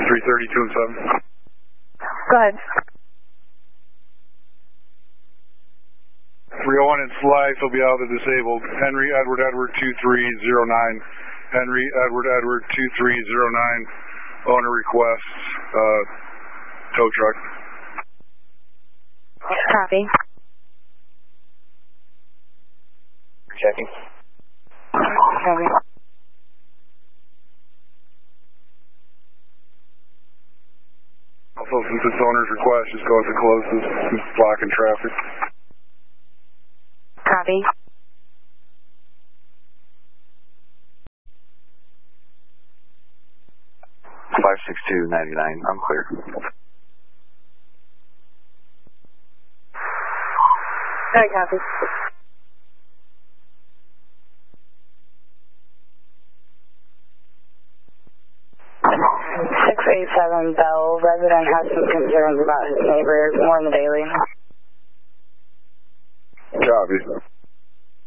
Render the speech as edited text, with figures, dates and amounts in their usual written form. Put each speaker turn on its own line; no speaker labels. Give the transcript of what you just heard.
332 and 7.
Go ahead.
301 and Slice will be out of the disabled. Henry Edward Edward 2309. Henry Edward Edward 2309. Owner requests tow truck.
Copy.
Checking.
Copy.
Also, since it's owner's request, just go ahead and close this. It's blocking traffic.
Copy.
$562.99. I'm clear.
All right, copy. $687 Bell. Resident has some concerns about his neighbor. More in the daily.
Copy.